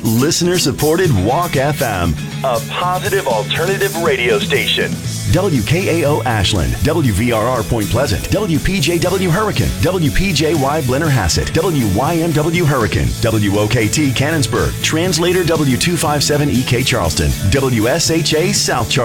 Listener-supported Walk FM, a positive alternative radio station. WKAO Ashland, WVRR Point Pleasant, WPJW Hurricane, WPJY Blennerhassett, WYMW Hurricane, WOKT Cannonsburg, Translator W257EK Charleston, WSHA South Charleston.